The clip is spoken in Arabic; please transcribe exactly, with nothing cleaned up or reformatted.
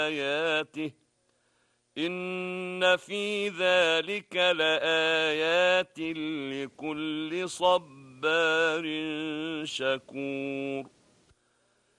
آياته إن في ذلك لآيات لكل صبار شكور.